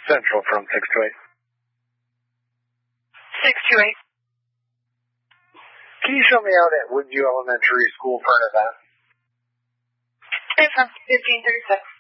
Central from 628. 628. Can you show me out at Woodview Elementary School for an event? It's from 1536.